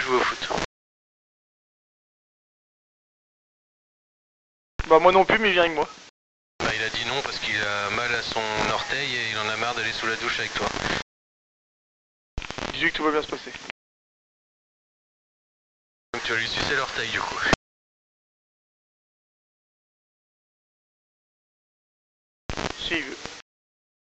jouer au foot. Bah moi non plus, mais il vient avec moi. Bah il a dit non parce qu'il a mal à son orteil et il en a marre d'aller sous la douche avec toi. Dis-lui que tout va bien se passer. Donc tu vas lui sucer l'orteil du coup.